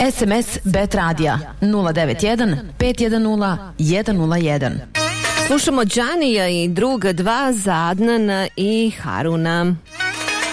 SMS Bet Radija 091 510 101. Slušamo Džanija i druga dva za Adnana i Haruna.